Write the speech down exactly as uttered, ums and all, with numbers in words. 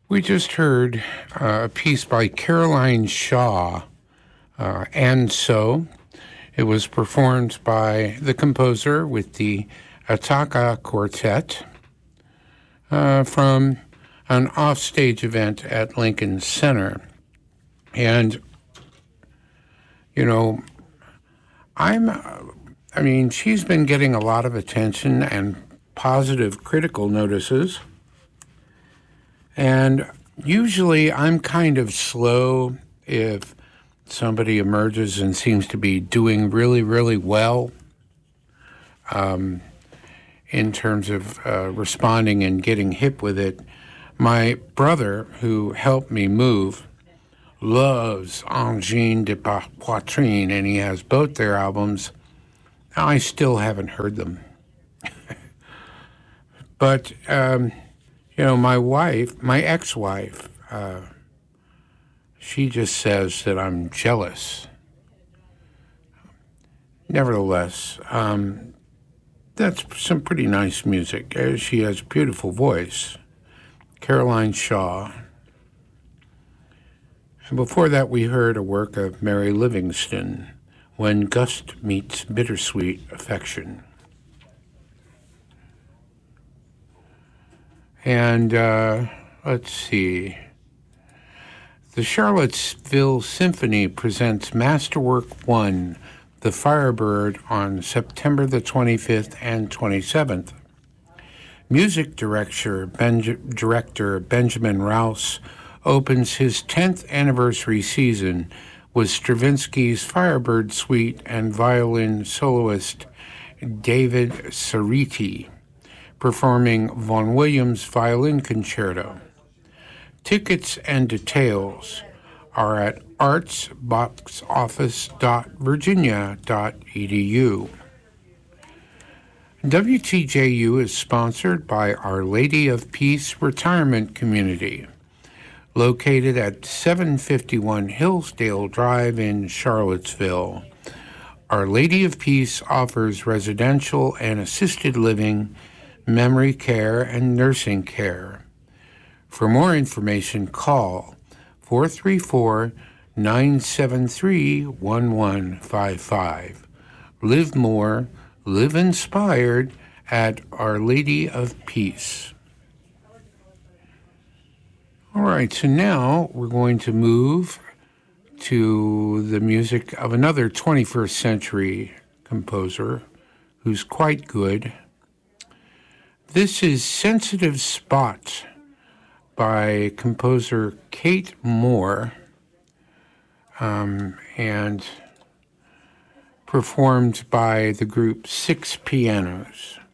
We just heard uh, a piece by Caroline Shaw, uh, And So. It was performed by the composer with the Ataka Quartet uh, from an offstage event at Lincoln Center. And, you know, I'm, I mean, she's been getting a lot of attention and positive critical notices. And usually I'm kind of slow if somebody emerges and seems to be doing really, really well um, in terms of uh, responding and getting hip with it. My brother, who helped me move, loves Angine de Poitrine, and he has both their albums. I still haven't heard them. But, um, you know, my wife, my ex-wife, uh, she just says that I'm jealous. Nevertheless, um, that's some pretty nice music. Uh, She has a beautiful voice. Caroline Shaw. And before that, we heard a work of Mary Livingston, When Gust Meets Bittersweet Affection. And uh, let's see. The Charlottesville Symphony presents Masterwork One, The Firebird, on September the twenty-fifth and twenty-seventh. Music director, Benj- director Benjamin Rouse opens his tenth anniversary season with Stravinsky's Firebird Suite and violin soloist David Ceriti performing Vaughan Williams' Violin Concerto. Tickets and details are at arts box office dot virginia dot e d u. W T J U is sponsored by Our Lady of Peace Retirement Community, located at seven fifty-one Hillsdale Drive in Charlottesville. Our Lady of Peace offers residential and assisted living, memory care, and nursing care. For more information, call four three four, nine seven three, one one five five. Live more, live inspired at Our Lady of Peace. All right, so now we're going to move to the music of another twenty-first century composer who's quite good. This is Sensitive Spot by composer Kate Moore, um, and performed by the group Six Pianos.